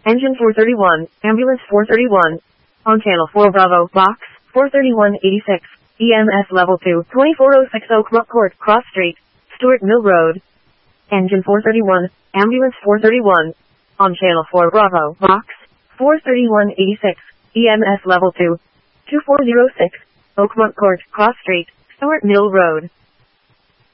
Engine 431, Ambulance 431. On Channel 4 Bravo, Box 43186. EMS Level 2, 2406 Oak Brook Court, Cross Street, Stuart Mill Road. Engine 431, Ambulance 431. On Channel 4 Bravo, Box 43186. EMS Level 2, 2406 Oak Brook Court, Cross Street, Stuart Mill Road.